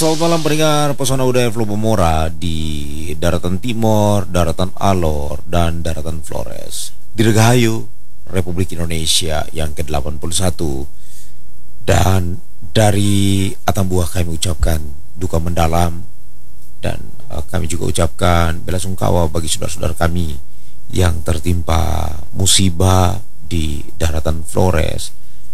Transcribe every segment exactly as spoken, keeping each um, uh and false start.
Selamat malam pendengar Pesona Budaya Flow Pomora di daratan Timur, daratan Alor, dan daratan Flores. Dirgahayu Republik Indonesia yang ke delapan puluh satu. Dan dari Atambua kami ucapkan duka mendalam, dan uh, kami juga ucapkan bela sungkawa bagi saudara-saudara kami yang tertimpa musibah di daratan Flores.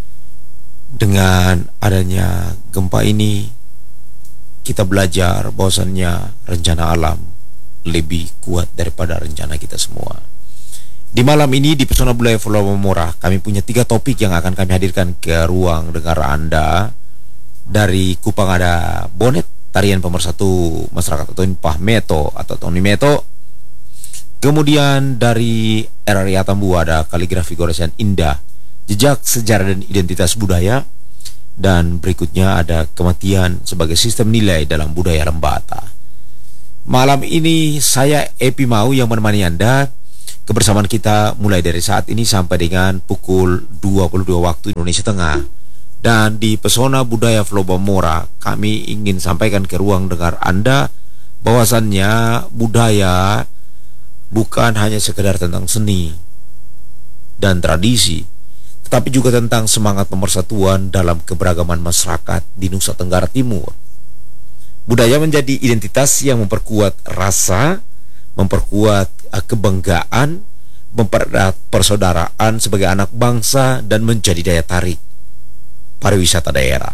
Dengan adanya gempa ini, kita belajar bahwasannya rencana alam lebih kuat daripada rencana kita semua. Di malam ini di Pesona Budaya Flow Pomora kami punya tiga topik yang akan kami hadirkan ke ruang dengar Anda. Dari Kupang ada Bonet, tarian pemersatu masyarakat atau Pahmeto atau Tony Meto. Kemudian dari R R I Atambua ada kaligrafi goresan indah, jejak sejarah dan identitas budaya. Dan berikutnya ada kematian sebagai sistem nilai dalam budaya Lembata. Malam ini saya Epi Mau yang menemani Anda. Kebersamaan kita mulai dari saat ini sampai dengan pukul dua puluh dua waktu Indonesia Tengah. Dan di Pesona Budaya Flow Pomora kami ingin sampaikan ke ruang dengar Anda bahwasannya budaya bukan hanya sekedar tentang seni dan tradisi, tapi juga tentang semangat pemersatuan dalam keberagaman masyarakat di Nusa Tenggara Timur. Budaya menjadi identitas yang memperkuat rasa, memperkuat uh, kebanggaan, mempererat persaudaraan sebagai anak bangsa, dan menjadi daya tarik pariwisata daerah.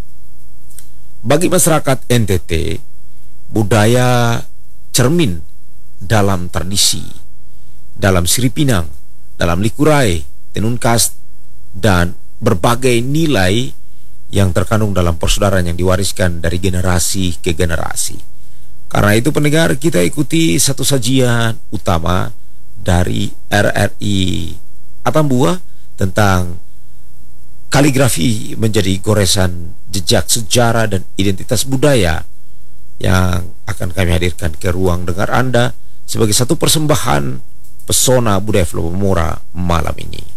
Bagi masyarakat N T T, budaya cermin dalam tradisi, dalam Siripinang, dalam Likurai, Tenun Kast, dan berbagai nilai yang terkandung dalam persaudaraan yang diwariskan dari generasi ke generasi. Karena itu pendengar, kita ikuti satu sajian utama dari R R I Atambua tentang kaligrafi menjadi goresan jejak sejarah dan identitas budaya yang akan kami hadirkan ke ruang dengar Anda sebagai satu persembahan Pesona Budaya Flow Pomora malam ini.